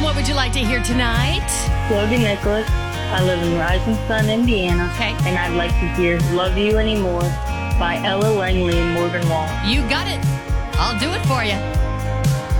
What would you like to hear tonight? Jody Nicholas. I live in Rising Sun, Indiana. Okay. And I'd like to hear Love You Anymore by Ella Langley and Morgan Wallen. You got it. I'll do it for you.